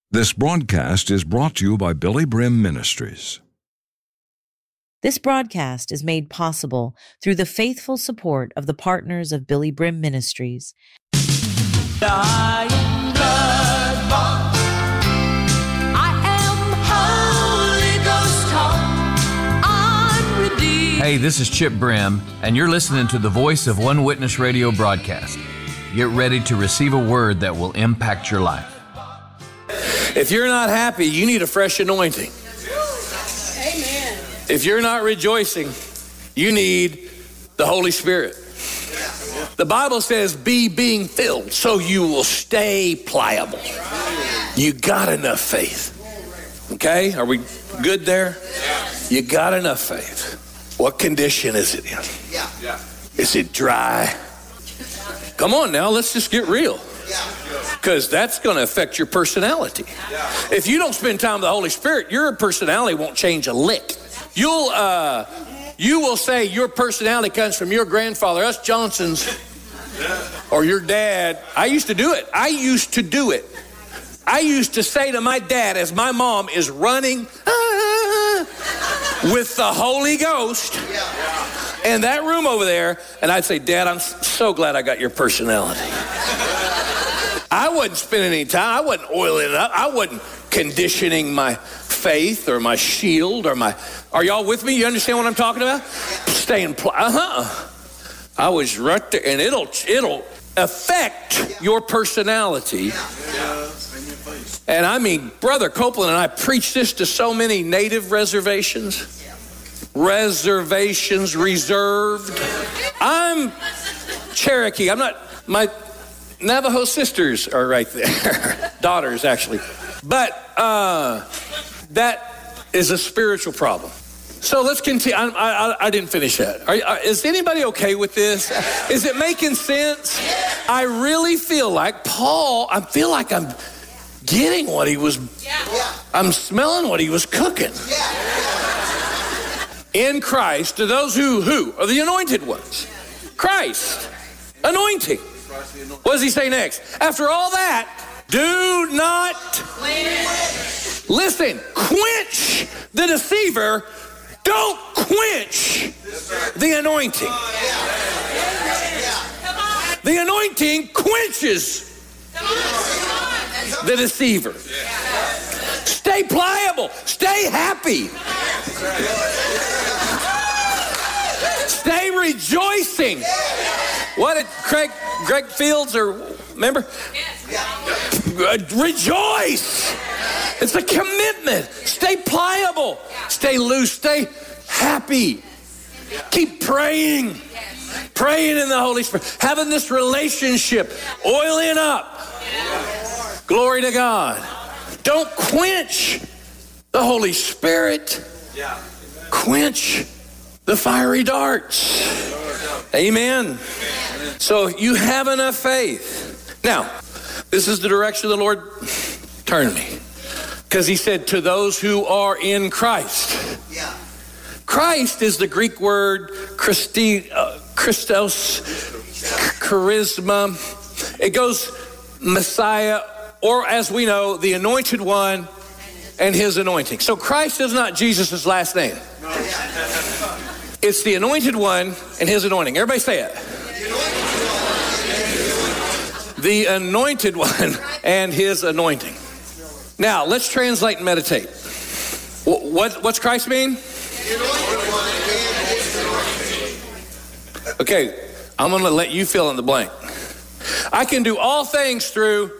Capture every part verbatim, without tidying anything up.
This broadcast is brought to you by Billy Brim Ministries. This broadcast is made possible through the faithful support of the partners of Billy Brim Ministries. I am blood bought. I am Holy Ghost taught. I'm redeemed. Hey, this is Chip Brim, and you're listening to the Voice of One Witness radio broadcast. Get ready to receive a word that will impact your life. If you're not happy, you need a fresh anointing. Amen. If you're not rejoicing, you need the Holy Spirit. The Bible says, be being filled so you will stay pliable. You got enough faith. Okay? Are we good there? You got enough faith. What condition is it in? Is it dry? Come on now, let's just get real. Because that's going to affect your personality. If you don't spend time with the Holy Spirit, your personality won't change a lick. You'll, uh, you will say your personality comes from your grandfather, us Johnsons, or your dad. I used to do it. I used to do it. I used to say to my dad as my mom is running ah, with the Holy Ghost in that room over there, and I'd say, Dad, I'm so glad I got your personality. I wasn't spending any time. I wasn't oiling it up. I wasn't conditioning my faith or my shield or my, are y'all with me? You understand what I'm talking about? Staying, pl- uh-huh. I was right there, and it'll, it'll affect your personality. And I mean, Brother Copeland and I preach this to so many native reservations. Reservations reserved. I'm Cherokee. I'm not, my Navajo sisters are right there. Daughters, actually. But uh, that is a spiritual problem. So let's continue. I, I, I didn't finish that. Are, are, is anybody okay with this? Is it making sense? I really feel like Paul, I feel like I'm getting what he was, I'm smelling what he was cooking. In Christ, to those who, who are the anointed ones. Christ, anointing. What does he say next? After all that, do not quench. Listen, quench the deceiver. Don't quench the anointing. The anointing quenches the deceiver. Stay pliable. Stay happy. Stay rejoicing. What did Craig, Greg Fields, or remember? Rejoice. It's a commitment. Stay pliable. Stay loose. Stay happy. Keep praying. Praying in the Holy Spirit. Having this relationship. Oiling up. Glory to God. Don't quench the Holy Spirit. Quench the fiery darts. Amen. So you have enough faith. Now, this is the direction the Lord turned me. Because he said, to those who are in Christ. Christ is the Greek word Christi, uh, Christos, charisma. It goes Messiah, or as we know, the anointed one and his anointing. So Christ is not Jesus' last name. It's the anointed one and his anointing. Everybody say it. The anointed one and his anointing. Now, let's translate and meditate. What, what's Christ mean? Okay, I'm going to let you fill in the blank. I can do all things through.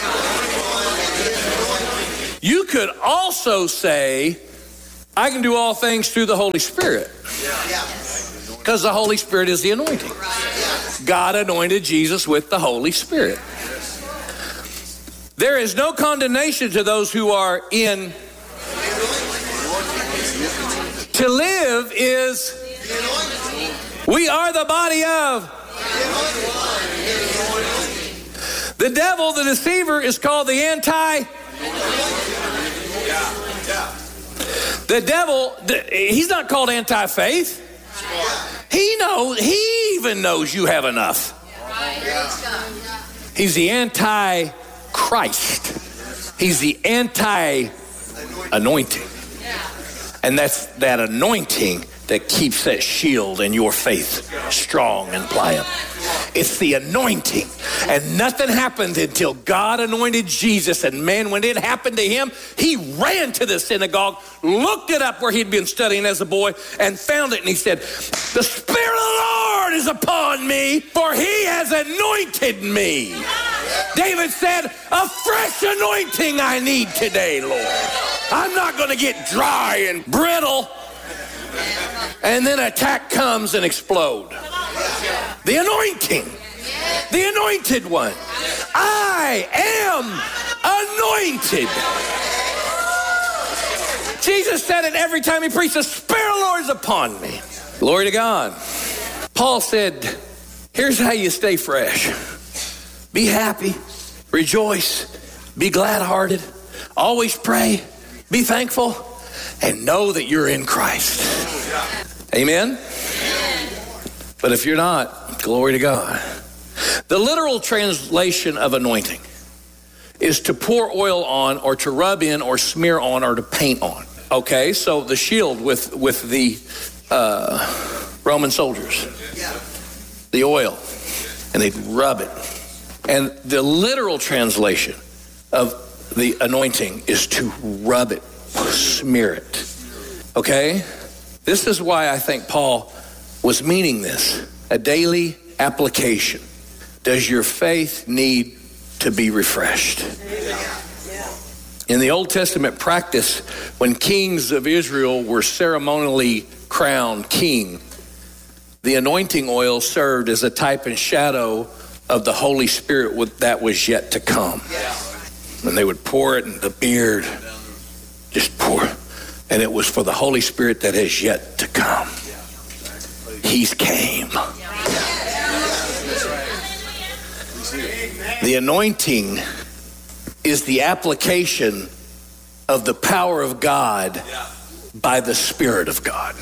You could also say, I can do all things through the Holy Spirit. Because the Holy Spirit is the anointing. God anointed Jesus with the Holy Spirit. There is no condemnation to those who are in. To live is, we are the body of. The devil, the deceiver, is called the anti. The devil, he's not called anti-faith. He knows, he even knows you have enough. He's the anti-Christ. He's the anti-anointing. And that's that anointing that keeps that shield and your faith strong and pliable. It's the anointing. And nothing happened until God anointed Jesus. And man, when it happened to him, he ran to the synagogue, looked it up where he'd been studying as a boy, and found it. And he said, the Spirit of the Lord is upon me, for he has anointed me. David said, a fresh anointing I need today, Lord. I'm not going to get dry and brittle. And then attack comes and explode. The anointing. The anointed one. I am anointed. Jesus said it every time he preached, the Spirit of the Lord is upon me. Glory to God. Paul said, here's how you stay fresh. Be happy, rejoice, be glad-hearted, always pray, be thankful, and know that you're in Christ. Amen? But if you're not, glory to God. The literal translation of anointing is to pour oil on, or to rub in, or smear on, or to paint on. Okay, so the shield with, with the uh, Roman soldiers, the oil, and they'd rub it. And the literal translation of the anointing is to rub it, smear it. Okay? This is why I think Paul was meaning this. A daily application. Does your faith need to be refreshed? In the Old Testament practice, when kings of Israel were ceremonially crowned king, the anointing oil served as a type and shadow of the Holy Spirit that was yet to come. And they would pour it in the beard, just pour. And it was for the Holy Spirit that has yet to come. He's came. The anointing is the application of the power of God by the Spirit of God.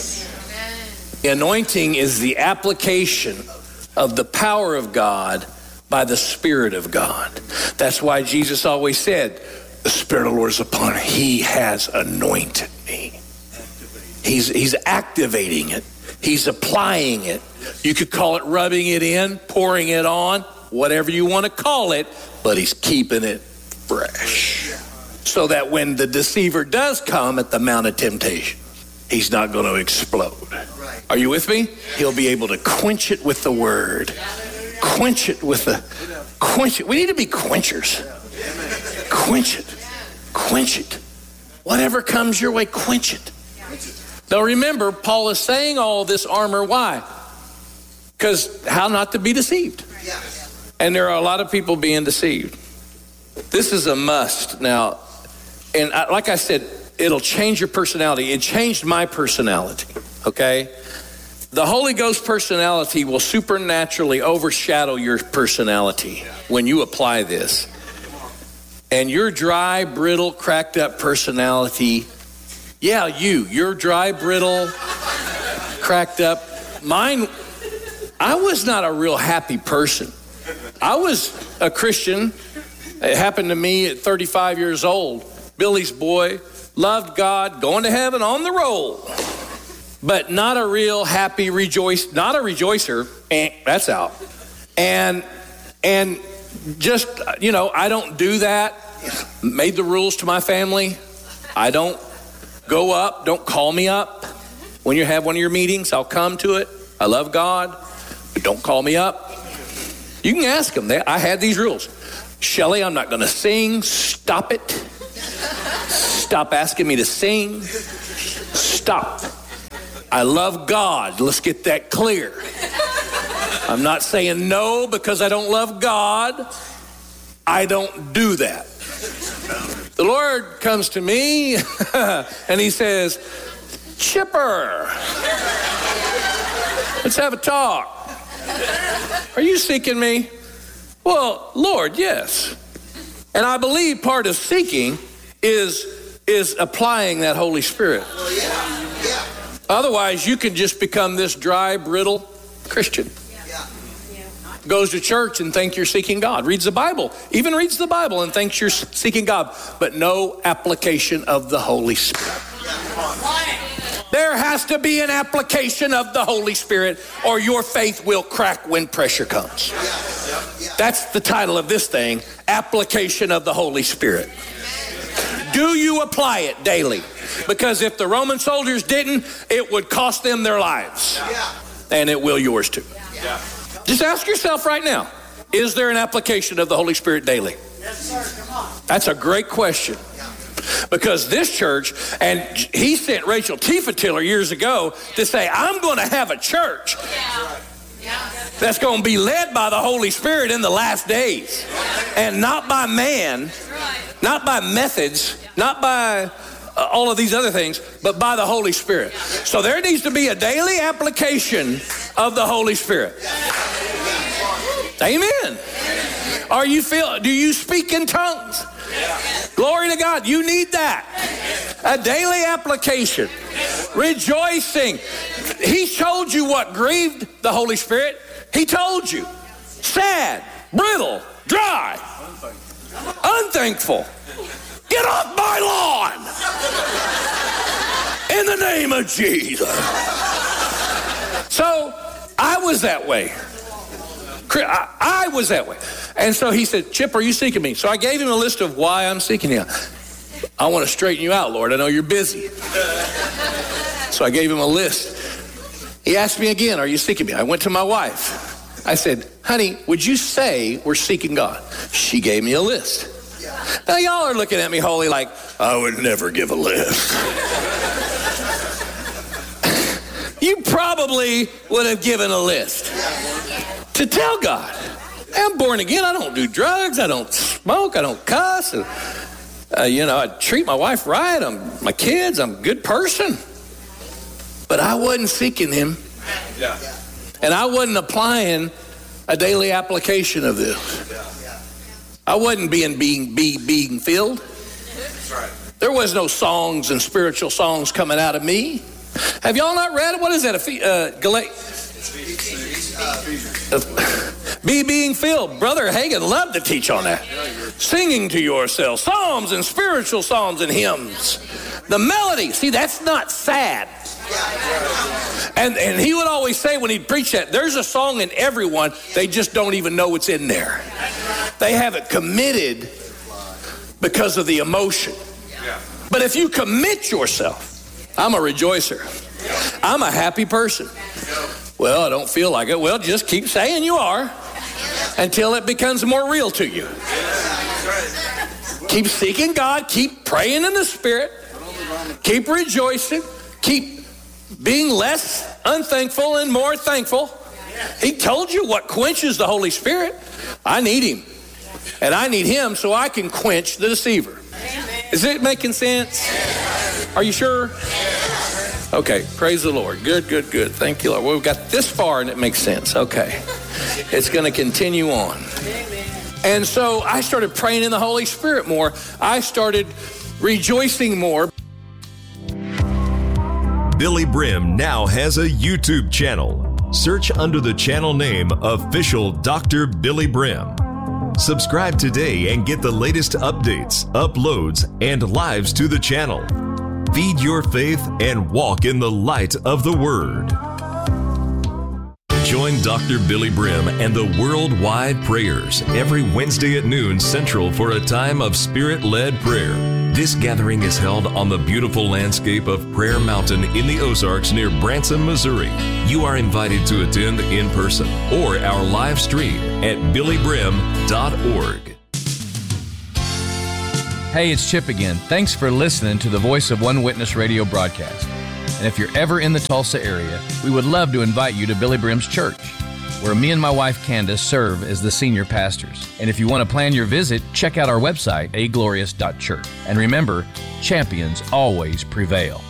The anointing is the application of the power of God by the Spirit of God. That's why Jesus always said, the Spirit of the Lord is upon me. He has anointed me. He's, he's activating it. He's applying it. You could call it rubbing it in, pouring it on, whatever you want to call it, but he's keeping it fresh. So that when the deceiver does come at the Mount of Temptation, he's not going to explode. Are you with me? He'll be able to quench it with the word. Quench it with the, quench it. We need to be quenchers. Quench it. Quench it. Whatever comes your way, quench it. Now remember, Paul is saying all this armor. Why? Because how not to be deceived. And there are a lot of people being deceived. This is a must. Now, and I, like I said, it'll change your personality. It changed my personality, okay? The Holy Ghost personality will supernaturally overshadow your personality when you apply this. And your dry, brittle, cracked up personality, yeah, you, your dry, brittle, cracked up. Mine, I was not a real happy person. I was a Christian. It happened to me at thirty-five years old. Billy's boy, loved God, going to heaven on the roll. But not a real happy rejoice, not a rejoicer. Eh, that's out. And, and just, you know, I don't do that. Made the rules to my family. I don't go up. Don't call me up. When you have one of your meetings, I'll come to it. I love God, but don't call me up. You can ask them. They, I had these rules. Shelley, I'm not going to sing. Stop it. Stop asking me to sing. Stop. I love God. Let's get that clear. I'm not saying no because I don't love God. I don't do that. The Lord comes to me and he says, Chipper, let's have a talk. Are you seeking me? Well, Lord, yes. And I believe part of seeking is, is applying that Holy Spirit. Otherwise, you can just become this dry, brittle Christian. goes to church and thinks you're seeking God, reads the Bible, even reads the Bible and thinks you're seeking God, but no application of the Holy Spirit. There has to be an application of the Holy Spirit, or your faith will crack when pressure comes. That's the title of this thing, Application of the Holy Spirit. Do you apply it daily? Because if the Roman soldiers didn't, it would cost them their lives. And it will yours too. Just ask yourself right now, is there an application of the Holy Spirit daily? That's a great question. Because this church, and he sent Rachel Tiefentiller years ago to say, I'm going to have a church that's going to be led by the Holy Spirit in the last days. And not by man, not by methods, not by uh, all of these other things, but by the Holy Spirit. So there needs to be a daily application of the Holy Spirit. Amen. Are you feel? Do you speak in tongues? Glory to God. You need that. A daily application. Rejoicing. He told you what grieved the Holy Spirit. He told you. Sad, brittle, dry, unthankful. Get off my lawn. In the name of Jesus. So I was that way. I, I was that way. And so he said, Chip, are you seeking me? So I gave him a list of why I'm seeking you. I want to straighten you out, Lord. I know you're busy. So I gave him a list. He asked me again, are you seeking me? I went to my wife. I said, honey, would you say we're seeking God? She gave me a list. Now y'all are looking at me holy like, I would never give a list. You probably would have given a list to tell God, I'm born again. I don't do drugs. I don't smoke. I don't cuss. Uh, you know, I treat my wife right. I'm my kids. I'm a good person. But I wasn't seeking him. Yeah. And I wasn't applying a daily application of this. I wasn't being being being, being filled. That's right. There was no songs and spiritual songs coming out of me. Have y'all not read, what is that? Uh, Gal- uh, be being filled. Brother Hagan loved to teach on that. Singing to yourself. Psalms and spiritual psalms and hymns. The melody. See, that's not sad. And, and he would always say when he'd preach that, there's a song in everyone, they just don't even know what's in there. They have it committed because of the emotion. But if you commit yourself, I'm a rejoicer. I'm a happy person. Well, I don't feel like it. Well, just keep saying you are until it becomes more real to you. Keep seeking God. Keep praying in the Spirit. Keep rejoicing. Keep being less unthankful and more thankful. He told you what quenches the Holy Spirit. I need him. And I need him so I can quench the deceiver. Is it making sense? Are you sure? Okay, praise the Lord. Good, good, good. Thank you, Lord. Well, we've got this far and it makes sense. Okay. It's going to continue on. And so I started praying in the Holy Spirit more. I started rejoicing more. Billy Brim now has a YouTube channel. Search under the channel name Official Doctor Billy Brim. Subscribe today and get the latest updates, uploads, and lives to the channel. Feed your faith and walk in the light of the Word. Join Doctor Billy Brim and the Worldwide Prayers every Wednesday at noon Central for a time of Spirit-led prayer. This gathering is held on the beautiful landscape of Prayer Mountain in the Ozarks near Branson, Missouri. You are invited to attend in person or our live stream at billy brim dot org. Hey, it's Chip again. Thanks for listening to the Voice of One Witness radio broadcast. And if you're ever in the Tulsa area, we would love to invite you to Billy Brim's church, where me and my wife Candace serve as the senior pastors. And if you want to plan your visit, check out our website, a glorious dot church. And remember, champions always prevail.